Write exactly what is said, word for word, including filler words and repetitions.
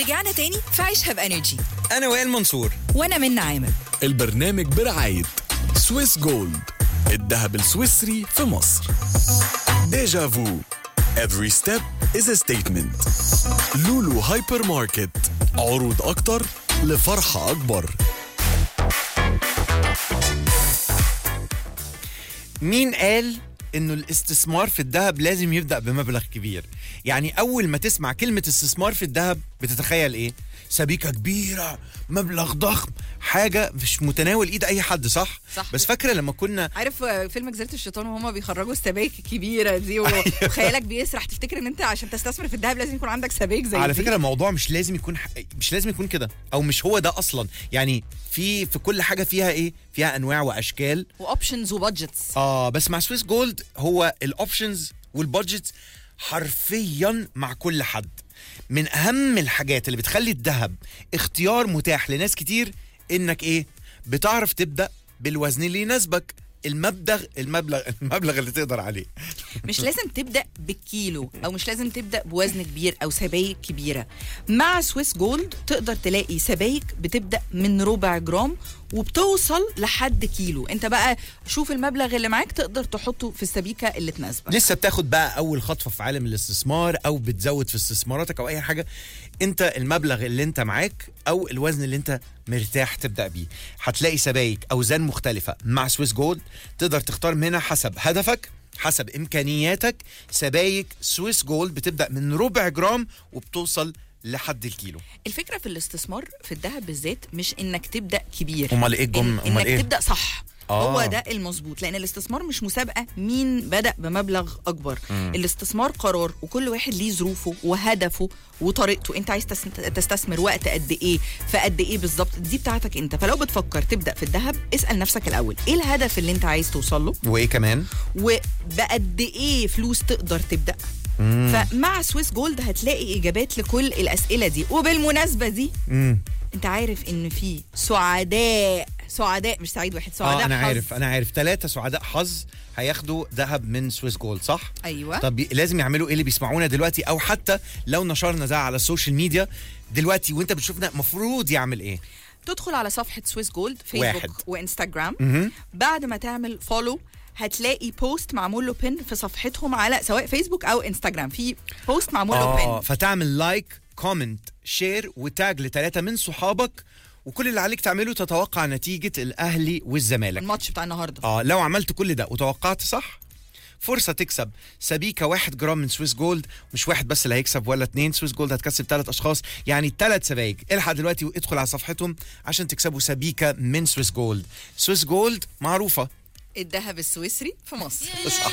ورجعنا تاني في عيشها بانرجي. أنا وائل منصور. وانا منى عامر. البرنامج برعاية سويس جولد، الذهب السويسري في مصر. ديجا فو Every step is a statement. لولو هايبر ماركت، عروض أكتر لفرحة أكبر. مين قال إنه الاستثمار في الذهب لازم يبدأ بمبلغ كبير؟ يعني أول ما تسمع كلمة استثمار في الذهب بتتخيل إيه؟ سبيكة كبيرة، مبلغ ضخم، حاجة مش متناول إيد أي حد، صح؟ صح. بس فاكرة لما كنا عارف فيلم جزيرة الشيطان وهما بيخرجوا السبايك الكبيرة دي وخيالك بيسرح، تفتكر ان انت عشان تستثمر في الذهب لازم يكون عندك سبايك زي على دي. فكرة الموضوع مش لازم يكون ح... مش لازم يكون كده، أو مش هو ده أصلا. يعني في في كل حاجة فيها إيه؟ فيها أنواع وأشكال واوبشنز وبادجتس. آه بس مع سويس جولد هو الأوبشنز والبادجتس حرفيا مع كل حد. من أهم الحاجات اللي بتخلي الذهب اختيار متاح لناس كتير إنك إيه؟ بتعرف تبدأ بالوزن اللي يناسبك، المبلغ المبلغ المبلغ اللي تقدر عليه. مش لازم تبدا بالكيلو، او مش لازم تبدا بوزن كبير او سبايك كبيره. مع سويس جولد تقدر تلاقي سبايك بتبدا من ربع جرام وبتوصل لحد كيلو. انت بقى شوف المبلغ اللي معاك تقدر تحطه في السبيكه اللي تناسبك. لسه بتاخد بقى اول خطوه في عالم الاستثمار او بتزود في استثماراتك او اي حاجه، انت المبلغ اللي انت معاك او الوزن اللي انت مرتاح تبدا بيه. هتلاقي سبايك اوزان مختلفه مع سويس جولد، تقدر تختار منها حسب هدفك، حسب امكانياتك. سبايك سويس جولد بتبدا من ربع جرام وبتوصل لحد الكيلو. الفكره في الاستثمار في الذهب بالذات مش انك تبدا كبير، امال ايه الجم إن امال انك ايه تبدا صح. آه. هو ده المظبوط، لان الاستثمار مش مسابقه مين بدا بمبلغ اكبر. مم. الاستثمار قرار، وكل واحد ليه ظروفه وهدفه وطريقته. انت عايز تستثمر وقت قد ايه في قد ايه بالظبط، دي بتاعتك انت. فلو بتفكر تبدا في الذهب اسال نفسك الاول ايه الهدف اللي انت عايز توصل له، وايه كمان وبقد ايه فلوس تقدر تبدا. مم. فمع سويس جولد هتلاقي اجابات لكل الاسئله دي. وبالمناسبه دي مم. انت عارف ان في سعداء سعداء مش سعيد واحد، سعداء اه انا حظ. عارف انا عارف ثلاثة سعداء حظ هياخدوا ذهب من سويس جولد، صح؟ ايوه. طب لازم يعملوا ايه اللي بيسمعونا دلوقتي، او حتى لو نشرنا ده على السوشيال ميديا دلوقتي وانت بتشوفنا مفروض يعمل ايه؟ تدخل على صفحه سويس جولد فيسبوك واحد. وانستغرام. م-م. بعد ما تعمل فولو هتلاقي بوست معمول له بين في صفحتهم على سواء فيسبوك او انستغرام، في بوست معمول له اه بين. فتعمل لايك كومنت شير وتاج لثلاثة من صحابك، وكل اللي عليك تعمله تتوقع نتيجة الأهلي والزمالك، الماتش بتاع النهارده. اه لو عملت كل ده وتوقعت صح، فرصة تكسب سبيكة واحد جرام من سويس جولد. مش واحد بس اللي هيكسب ولا اتنين، سويس جولد هتكسب ثلاث أشخاص، يعني ثلاث سبايك. الحق دلوقتي وادخل على صفحتهم عشان تكسبوا سبيكة من سويس جولد. سويس جولد معروفة الذهب السويسري في مصر.